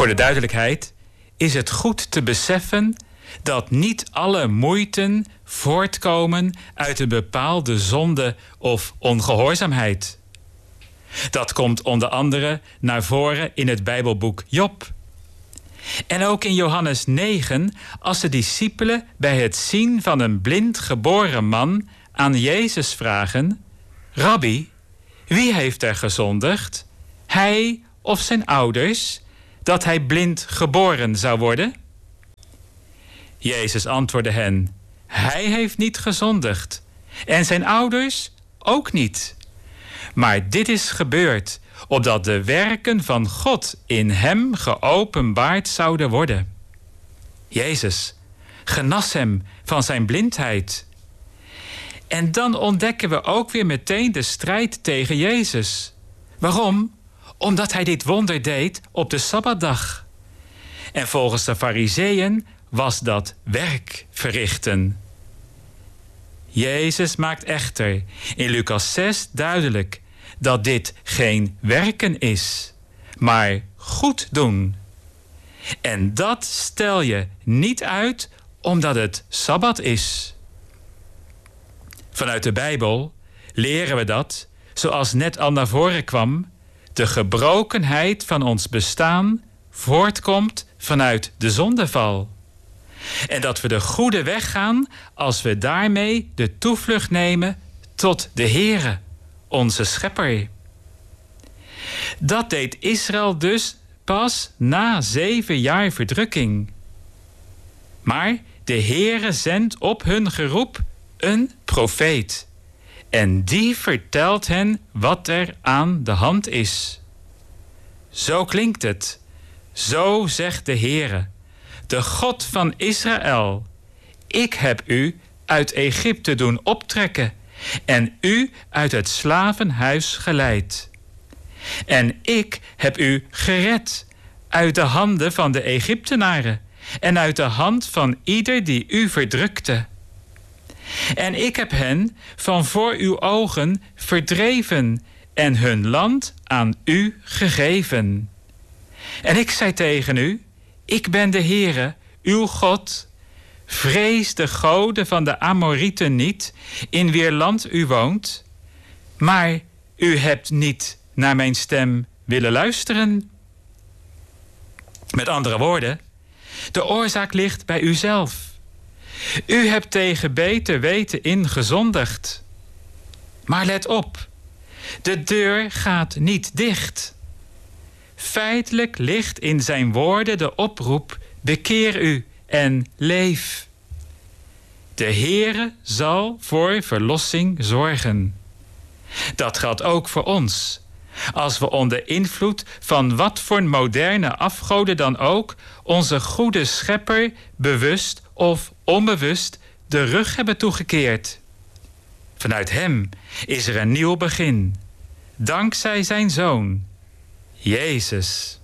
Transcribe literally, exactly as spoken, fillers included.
Voor de duidelijkheid is het goed te beseffen dat niet alle moeiten voortkomen uit een bepaalde zonde of ongehoorzaamheid. Dat komt onder andere naar voren in het Bijbelboek Job. En ook in Johannes negen, als de discipelen bij het zien van een blind geboren man aan Jezus vragen: Rabbi, wie heeft er gezondigd, hij of zijn ouders, dat hij blind geboren zou worden? Jezus antwoordde hen: hij heeft niet gezondigd en zijn ouders ook niet. Maar dit is gebeurd, opdat de werken van God in hem geopenbaard zouden worden. Jezus genas hem van zijn blindheid. En dan ontdekken we ook weer meteen de strijd tegen Jezus. Waarom? Omdat hij dit wonder deed op de Sabbatdag. En volgens de Farizeeën was dat werk verrichten. Jezus maakt echter in Lucas zes duidelijk dat dit geen werken is, maar goed doen. En dat stel je niet uit omdat het Sabbat is. Vanuit de Bijbel leren we dat, zoals net al naar voren kwam, de gebrokenheid van ons bestaan voortkomt vanuit de zondeval. En dat we de goede weg gaan als we daarmee de toevlucht nemen tot de Heere, onze Schepper. Dat deed Israël dus pas na zeven jaar verdrukking. Maar de Heere zendt op hun geroep een profeet. En die vertelt hen wat er aan de hand is. Zo klinkt het. Zo zegt de Heere, de God van Israël: ik heb u uit Egypte doen optrekken en u uit het slavenhuis geleid. En ik heb u gered uit de handen van de Egyptenaren en uit de hand van ieder die u verdrukte. En ik heb hen van voor uw ogen verdreven en hun land aan u gegeven. En ik zei tegen u: ik ben de Heere, uw God. Vrees de goden van de Amorieten niet, in wier land u woont. Maar u hebt niet naar mijn stem willen luisteren. Met andere woorden, de oorzaak ligt bij uzelf. U hebt tegen beter weten ingezondigd. Maar let op, de deur gaat niet dicht. Feitelijk ligt in zijn woorden de oproep: bekeer u en leef. De Heere zal voor verlossing zorgen. Dat geldt ook voor ons. Als we onder invloed van wat voor moderne afgoden dan ook onze goede Schepper bewust of onbewust de rug hebben toegekeerd. Vanuit hem is er een nieuw begin, dankzij zijn Zoon, Jezus.